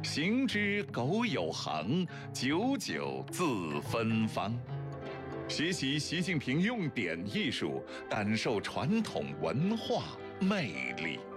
行之苟有行，久久自芬芳。学习习近平用典艺术，感受传统文化魅力。